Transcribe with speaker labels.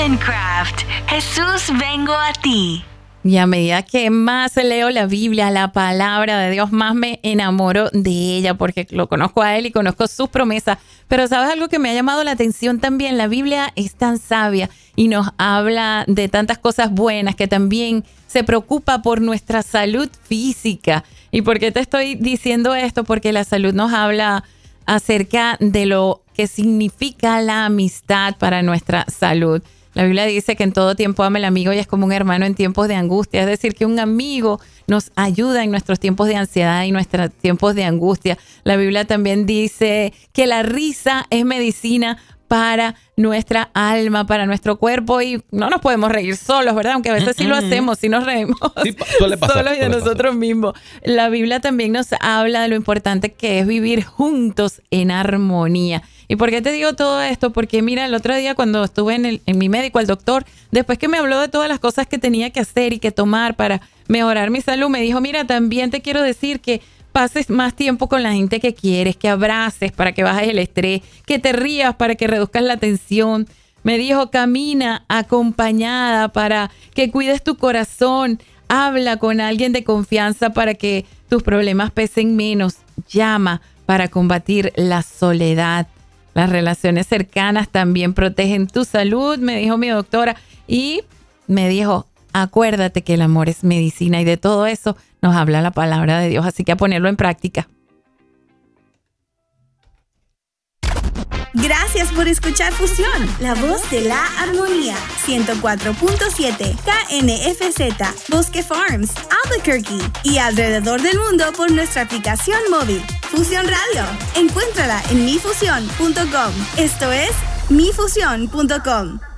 Speaker 1: Stephen Kraft, Jesús, vengo a ti.
Speaker 2: Y a medida que más leo la Biblia, la palabra de Dios, más me enamoro de ella porque lo conozco a Él y conozco sus promesas. Pero ¿sabes algo que me ha llamado la atención también? La Biblia es tan sabia y nos habla de tantas cosas buenas, que también se preocupa por nuestra salud física. ¿Y por qué te estoy diciendo esto? Porque la salud nos habla acerca de lo que significa la amistad para nuestra salud. La Biblia dice que en todo tiempo ama el amigo y es como un hermano en tiempos de angustia. Es decir, que un amigo nos ayuda en nuestros tiempos de ansiedad y nuestros tiempos de angustia. La Biblia también dice que la risa es medicina para nuestra alma, para nuestro cuerpo, y no nos podemos reír solos, ¿verdad? Aunque a veces sí lo hacemos, sí nos reímos solos y de nosotros mismos. La Biblia también nos habla de lo importante que es vivir juntos en armonía. ¿Y por qué te digo todo esto? Porque mira, el otro día cuando estuve en mi médico, el doctor, después que me habló de todas las cosas que tenía que hacer y que tomar para mejorar mi salud, me dijo, mira, también te quiero decir que pases más tiempo con la gente que quieres, que abraces para que bajes el estrés, que te rías para que reduzcas la tensión. Me dijo, camina acompañada para que cuides tu corazón. Habla con alguien de confianza para que tus problemas pesen menos. Llama para combatir la soledad. Las relaciones cercanas también protegen tu salud, me dijo mi doctora. Y me dijo, acuérdate que el amor es medicina, y de todo eso nos habla la palabra de Dios, así que a ponerlo en práctica.
Speaker 3: Gracias por escuchar Fusión, la voz de la armonía. 104.7 KNFZ, Bosque Farms, Albuquerque y alrededor del mundo por nuestra aplicación móvil. Fusión Radio. Encuéntrala en mifusión.com. Esto es mifusión.com.